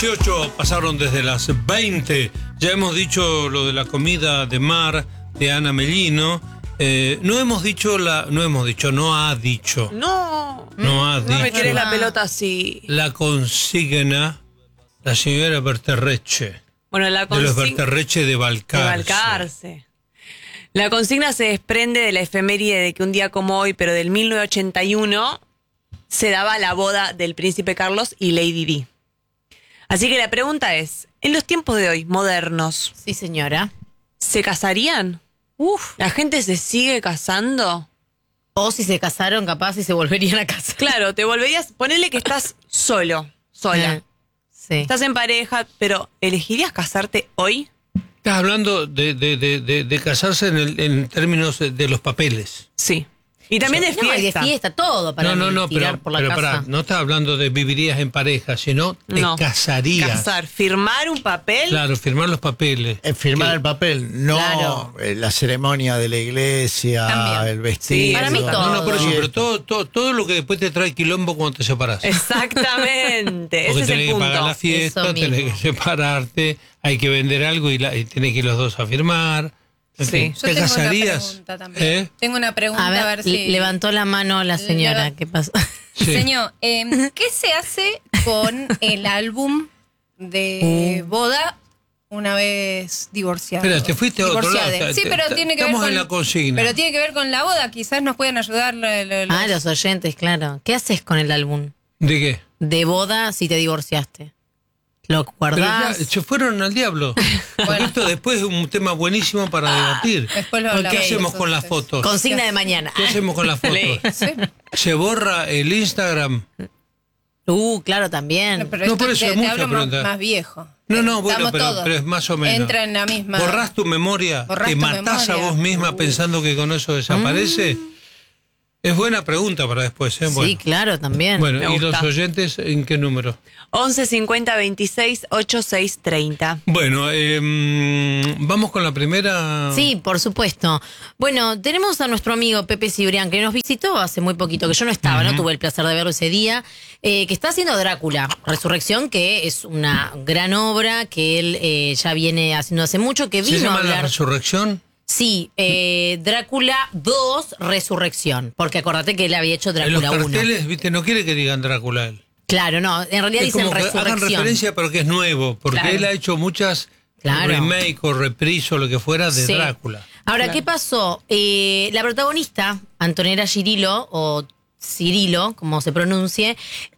18 pasaron desde las 20. Ya hemos dicho lo de la comida de mar de Ana Mellino. No ha dicho. No me querés la pelota así. La consigna, la señora Berterreche. Bueno, de los Berterreche de Balcarce. La consigna se desprende de la efeméride de que un día como hoy, pero del 1981, se daba la boda del príncipe Carlos y Lady Di. Así que la pregunta es, en los tiempos de hoy, modernos, sí, señora, ¿se casarían? ¿La gente se sigue casando? O si se casaron, capaz y se volverían a casar. Claro, te volverías, ponele que estás sola. Sí. Estás en pareja, pero ¿elegirías casarte hoy? Estás hablando de casarse en términos de los papeles. Sí. Y también de fiesta. Y de fiesta, todo para tirar por la casa. No estás hablando de vivirías en pareja, sino te casarías. Firmar un papel. Claro, firmar los papeles. Firmar el papel, no claro. La ceremonia de la iglesia, también. El vestido. Sí, para mí todo. No, por eso, pero todo lo que después te trae quilombo cuando te separás. Exactamente. Porque ese tenés que pagar la fiesta, tenés que separarte, hay que vender algo y tenés que ir los dos a firmar. Sí. Yo tengo una pregunta también. Tengo una pregunta, a ver si... Levantó la mano la señora, ¿qué pasó? Sí. Señor, ¿qué se hace con el álbum de boda una vez divorciado? Espera, te fuiste a otro lado. Sí, pero tiene que ver con... en la consigna. Pero tiene que ver con la boda, quizás nos pueden ayudar los oyentes, claro. ¿Qué haces con el álbum? ¿De qué? De boda si te divorciaste. ¿Lo guardás? Ya, se fueron al diablo. Porque esto después es un tema buenísimo para debatir. Después lo hablamos. ¿Qué hacemos con las fotos? Consigna de mañana. ¿Qué hacemos con las fotos? ¿Sí? ¿Se borra el Instagram? Claro, también. No, pero por eso es mucha hablo pregunta. más viejo. No, bueno, pero es más o menos. Entra en la misma. ¿Borrás tu memoria? ¿Te matás a vos misma pensando que con eso desaparece? Es buena pregunta para después, ¿eh? Bueno. Sí, claro, también. Bueno, ¿y los oyentes en qué número? 11 50 26 86 30. Bueno, vamos con la primera. Sí, por supuesto. Bueno, tenemos a nuestro amigo Pepe Cibrián, que nos visitó hace muy poquito, que yo no estaba, no tuve el placer de verlo ese día, que está haciendo Drácula, Resurrección, que es una gran obra que él ya viene haciendo hace mucho, que vino ¿Se llama a hablar... La Resurrección? Sí, Drácula 2, Resurrección, porque acordate que él había hecho Drácula 1. En los carteles, viste, no quiere que digan Drácula él. Claro, no, en realidad dicen Resurrección. Hagan referencia, pero que es nuevo, porque él ha hecho muchas remake o reprise o lo que fuera de Drácula. Ahora, ¿qué pasó? La protagonista, Antonella Cirilo, o Cirilo, como se pronuncie,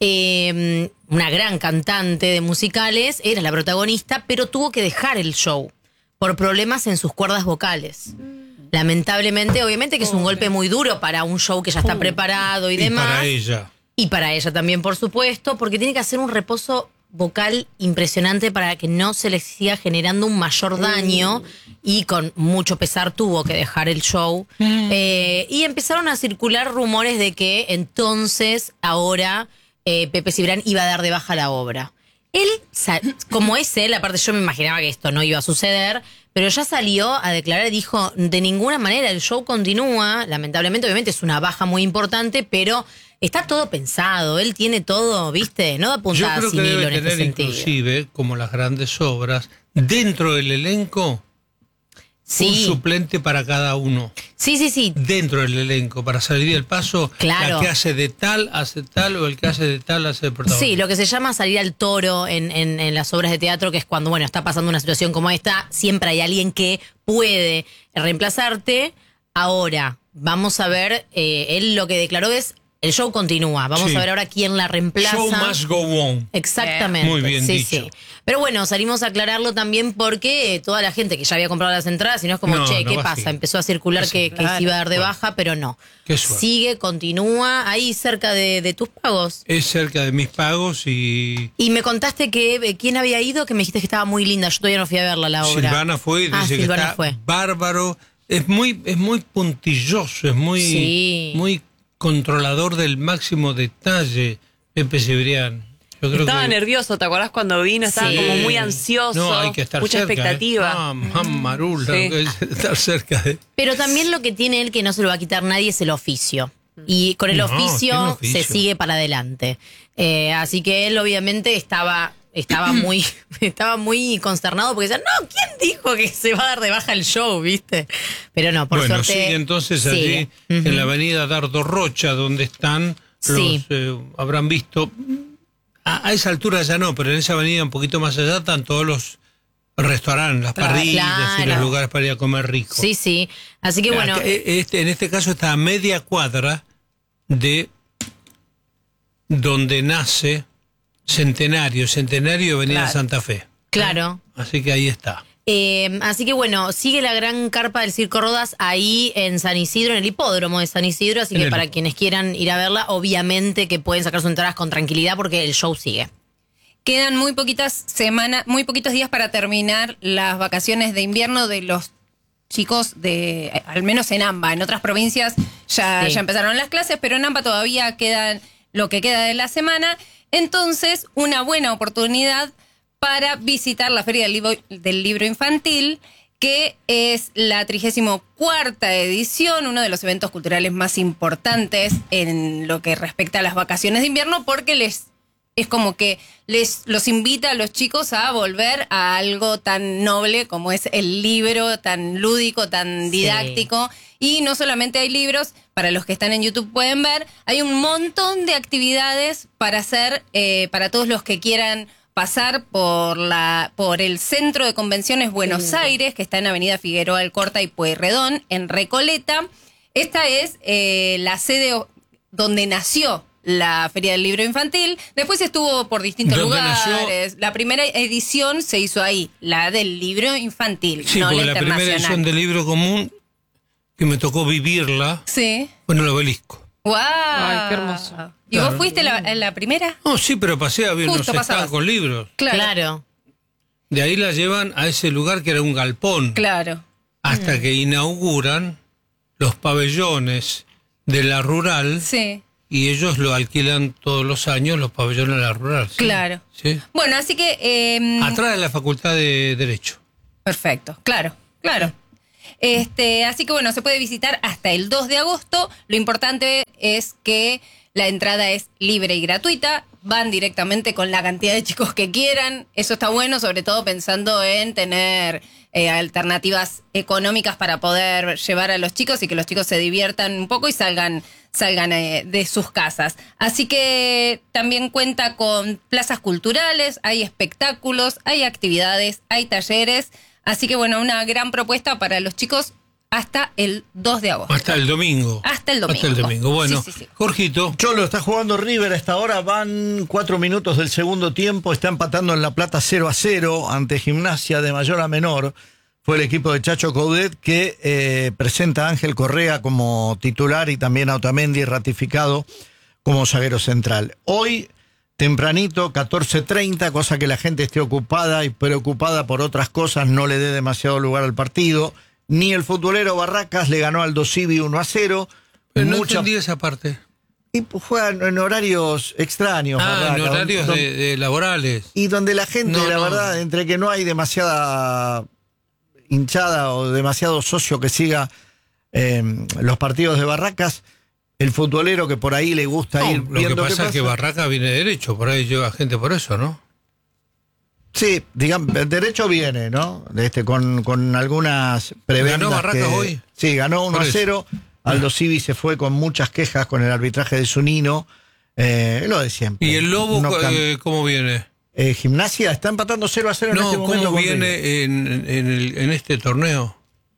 una gran cantante de musicales, era la protagonista, pero tuvo que dejar el show por problemas en sus cuerdas vocales. Lamentablemente, obviamente que es un golpe muy duro para un show que ya está preparado y demás. Para ella. Y para ella también, por supuesto, porque tiene que hacer un reposo vocal impresionante para que no se le siga generando un mayor daño, y con mucho pesar tuvo que dejar el show. Y empezaron a circular rumores de que entonces, ahora, Pepe Cibrián iba a dar de baja la obra. Él, como es él, aparte yo me imaginaba que esto no iba a suceder, pero ya salió a declarar y dijo, de ninguna manera, el show continúa, lamentablemente, obviamente es una baja muy importante, pero está todo pensado, él tiene todo, ¿viste? No da puntada sin hilo en este sentido. Yo creo que debe tener inclusive, como las grandes obras, dentro del elenco, un suplente para cada uno. Sí. Dentro del elenco, para salir del paso, claro. La que hace de tal, hace tal, o el que hace de tal, hace el protagonista. Sí, lo que se llama salir al toro en las obras de teatro, que es cuando, bueno, está pasando una situación como esta, siempre hay alguien que puede reemplazarte. Ahora, vamos a ver, él lo que declaró es, el show continúa. Vamos a ver ahora quién la reemplaza. Show must go on. Exactamente. Muy bien dicho. Sí. Pero bueno, salimos a aclararlo también porque toda la gente que ya había comprado las entradas, y no es como, ¿qué pasa? Empezó a circular que se iba a dar de baja, pero no. Sigue, continúa, ahí cerca de tus pagos. Es cerca de mis pagos y... Y me contaste que, ¿quién había ido? Que me dijiste que estaba muy linda. Yo todavía no fui a verla, la obra. Silvana fue y dice que está bárbaro. Es muy puntilloso, es muy controlador del máximo detalle, Pepe Cibrián. Estaba nervioso, ¿te acordás cuando vino? Estaba como muy ansioso. No, hay que estar mucha cerca. Expectativa. Marul, estar cerca de... Pero también lo que tiene él, que no se lo va a quitar nadie, es el oficio. Y con el oficio se sigue para adelante. Así que él obviamente estaba estaba muy consternado porque decía, no, ¿quién dijo que se va a dar de baja el show, viste? Pero no, por suerte. Sigue entonces allí en la avenida Dardo Rocha, donde están los, habrán visto, a esa altura ya no, pero en esa avenida un poquito más allá están todos los restaurantes, las parrillas y los lugares para ir a comer rico. Sí, sí. Así que bueno. En este caso está a media cuadra de donde nace Centenario Avenida Santa Fe. Claro. Así que ahí está. Así que bueno, sigue la gran carpa del Circo Rodas ahí en San Isidro, en el hipódromo de San Isidro, así que para quienes quieran ir a verla, obviamente que pueden sacar sus entradas con tranquilidad porque el show sigue. Quedan muy poquitos días para terminar las vacaciones de invierno de los chicos al menos en AMBA. En otras provincias ya empezaron las clases, pero en AMBA todavía quedan lo que queda de la semana. Entonces, una buena oportunidad para visitar la Feria del Libro Infantil, que es la 34ª edición, uno de los eventos culturales más importantes en lo que respecta a las vacaciones de invierno, porque es como que los invita a los chicos a volver a algo tan noble como es el libro, tan lúdico, tan didáctico. Y no solamente hay libros, para los que están en YouTube pueden ver, hay un montón de actividades para hacer, para todos los que quieran pasar por el Centro de Convenciones Buenos Aires, que está en Avenida Figueroa Alcorta y Pueyrredón, en Recoleta. Esta es la sede donde nació la Feria del Libro Infantil. Después estuvo por distintos lugares. La primera edición se hizo ahí, la del libro infantil, sí, no porque la la primera edición del libro común, que me tocó vivirla, fue en el Obelisco. ¡Wow! Ay, qué hermoso. ¿Y vos fuiste la primera? No, sí, pero pasé a ver unos stands con libros. Claro. De ahí la llevan a ese lugar que era un galpón. Claro. Hasta que inauguran los pabellones de la rural. Sí. Y ellos lo alquilan todos los años, los pabellones de la rural. ¿Sí? Claro. ¿Sí? Bueno, así que... atrás de la Facultad de Derecho. Perfecto, claro. Así que bueno, se puede visitar hasta el 2 de agosto. Lo importante es que la entrada es libre y gratuita. Van directamente con la cantidad de chicos que quieran. Eso está bueno, sobre todo pensando en tener alternativas económicas para poder llevar a los chicos y que los chicos se diviertan un poco y salgan de sus casas. Así que también cuenta con plazas culturales, hay espectáculos, hay actividades, hay talleres. Así que bueno, una gran propuesta para los chicos hasta el 2 de agosto. Hasta el domingo. Bueno, sí. Jorgito. Cholo, está jugando River a esta hora, van 4 minutos del segundo tiempo, está empatando en La Plata 0-0 ante Gimnasia de mayor a menor. Fue el equipo de Chacho Coudet que presenta a Ángel Correa como titular y también a Otamendi ratificado como zaguero central. Hoy, tempranito, 14:30, cosa que la gente esté ocupada y preocupada por otras cosas, no le dé demasiado lugar al partido. Ni el futbolero Barracas le ganó al Dosivi 1-0. Pero no entendí esa parte. Y pues juegan en horarios extraños. En horarios de laborales. Y donde la gente, verdad, entre que no hay demasiada hinchada o demasiado socio que siga los partidos de Barracas, el futbolero que por ahí le gusta ir viendo lo que pasa es que Barracas viene derecho, por ahí lleva gente por eso, ¿no? Sí, digamos, derecho viene, ¿no? Con algunas prebendas. ¿Ganó Barracas hoy? Sí, ganó 1-0. Aldo Civi se fue con muchas quejas con el arbitraje de Zunino. Lo de siempre. ¿Y el Lobo cómo viene? Gimnasia está empatando 0-0 en este momento. ¿Cómo viene en este torneo?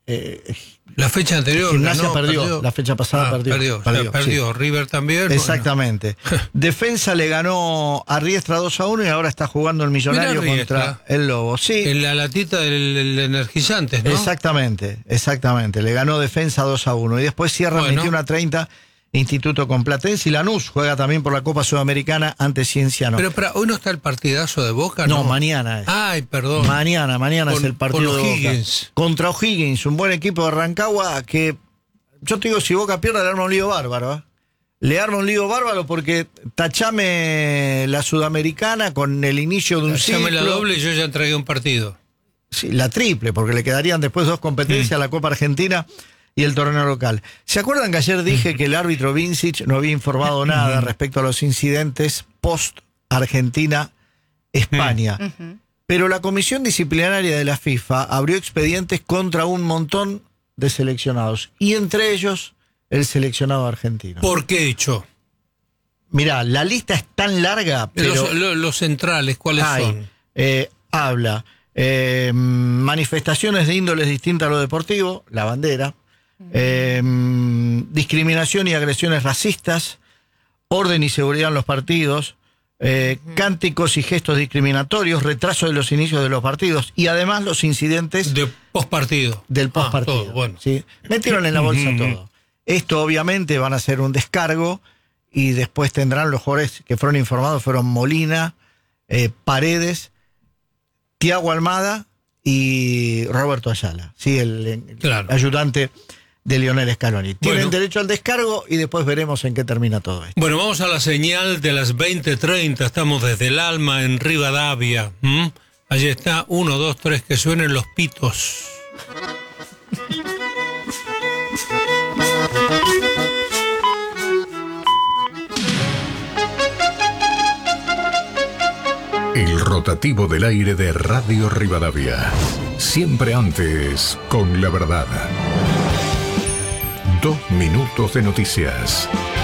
La fecha anterior. Gimnasia perdió. La fecha pasada perdió. Perdió. Sí. River también. Exactamente. Bueno. Defensa le ganó a Riestra 2-1 y ahora está jugando el Millonario contra el Lobo. Sí. En la latita del Energizantes, ¿no? Exactamente. Le ganó Defensa 2-1. Y después cierra 21-30 Instituto Complatense, y Lanús juega también por la Copa Sudamericana ante Cienciano. Pero hoy no está el partidazo de Boca, ¿no? No, mañana es. Ay, perdón. Mañana es el partido de Boca. Contra O'Higgins, un buen equipo de Rancagua que, yo te digo, si Boca pierde le arma un lío bárbaro, ¿eh? Le arma un lío bárbaro porque tachame la Sudamericana con el inicio de un ciclo. Tachame la doble y yo ya entregué un partido. Sí, la triple, porque le quedarían después 2 competencias, la Copa Argentina y el torneo local. ¿Se acuerdan que ayer dije que el árbitro Vincic no había informado nada respecto a los incidentes post-Argentina España. Pero la Comisión Disciplinaria de la FIFA abrió expedientes contra un montón de seleccionados, y entre ellos el seleccionado argentino. ¿Por qué hecho? Mirá, la lista es tan larga, pero Los centrales, ¿cuáles son? Habla manifestaciones de índoles distintas a lo deportivo, la bandera, discriminación y agresiones racistas, orden y seguridad en los partidos, cánticos y gestos discriminatorios, retraso de los inicios de los partidos y además los incidentes de postpartido. Del postpartido. Todo, bueno. ¿Sí? Metieron en la bolsa todo. Esto obviamente van a ser un descargo y después tendrán los jugadores que fueron informados, fueron Molina, Paredes, Thiago Almada y Roberto Ayala, ¿sí? el ayudante de Lionel Scaloni. Tienen derecho al descargo y después veremos en qué termina todo esto. Bueno, vamos a la señal de las 20:30. Estamos desde el Alma en Rivadavia. Allí está 1, 2, 3, que suenen los pitos. El rotativo del aire de Radio Rivadavia. Siempre antes con la verdad. 2 minutos de noticias.